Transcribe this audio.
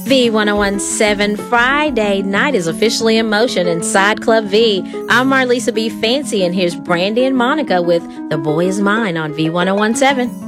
V1017 Friday night is officially in motion inside Club V. I'm Marlisa B. Fancy, and here's Brandy and Monica with The Boy Is Mine on V1017.